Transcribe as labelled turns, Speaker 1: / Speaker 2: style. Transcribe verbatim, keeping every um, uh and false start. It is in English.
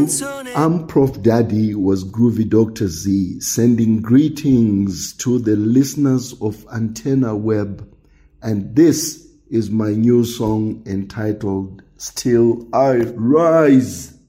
Speaker 1: I'm Prof Daddy was Groovy Doctor Z, sending greetings to the listeners of Antenna Web, and this is my new song entitled Still I Rise.